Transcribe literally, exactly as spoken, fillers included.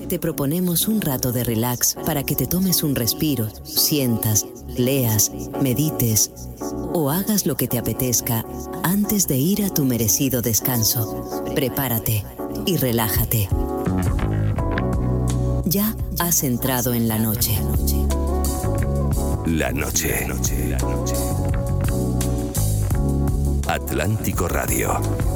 te proponemos un rato de relax para que te tomes un respiro, sientas, leas, medites o hagas lo que te apetezca antes de ir a tu merecido descanso. Prepárate y relájate. Ya has entrado en la noche. La noche. Atlántico Radio.